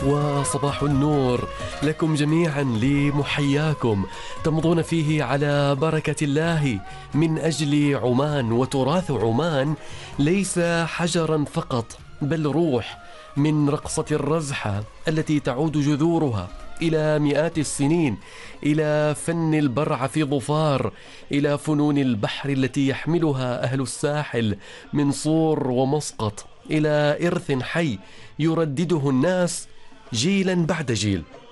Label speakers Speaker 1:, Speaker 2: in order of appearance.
Speaker 1: وصباح النور لكم جميعا لمحياكم تمضون فيه على بركة الله من أجل عمان. وتراث عمان ليس حجرا فقط بل روح، من رقصة الرزحة التي تعود جذورها إلى مئات السنين، إلى فن البرع في ظفار، إلى فنون البحر التي يحملها أهل الساحل من صور ومسقط، إلى إرث حي يردده الناس جيلا بعد جيل.